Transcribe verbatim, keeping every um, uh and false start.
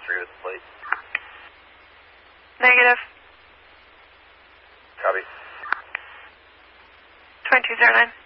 three with the plate. Negative. Copy. twenty-two zero nine.